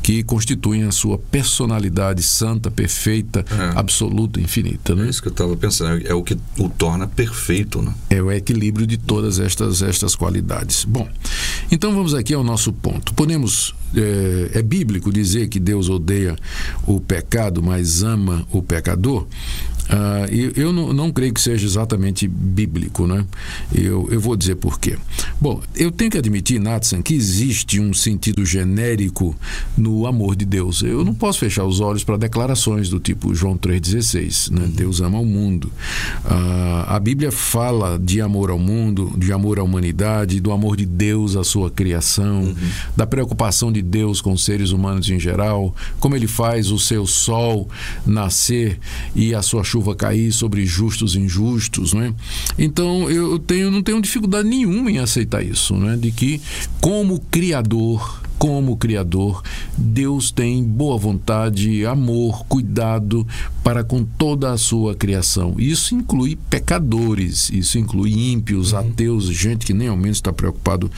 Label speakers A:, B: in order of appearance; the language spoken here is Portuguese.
A: que constituem a sua personalidade santa, perfeita, absoluta, infinita, né?
B: É isso que eu estava pensando, é o que o torna perfeito, né?
A: É o equilíbrio de todas estas qualidades. Bom, então vamos aqui ao nosso ponto. Podemos, é bíblico dizer que Deus odeia o pecado, mas ama o pecador? Eu não creio que seja exatamente bíblico, né? Eu vou dizer por quê. Bom, eu tenho que admitir, Natsan, que existe um sentido genérico no amor de Deus. Eu não posso fechar os olhos para declarações do tipo João 3,16, né? Deus ama o mundo. A Bíblia fala de amor ao mundo, de amor à humanidade, do amor de Deus à sua criação, da preocupação de Deus com os seres humanos em geral, como Ele faz o seu sol nascer e a sua chuva cair sobre justos e injustos, não é? Então eu não tenho dificuldade nenhuma em aceitar isso, não é? De que como Criador, Deus tem boa vontade, amor, cuidado para com toda a sua criação. Isso inclui pecadores, isso inclui ímpios, ateus, gente que nem ao menos está preocupado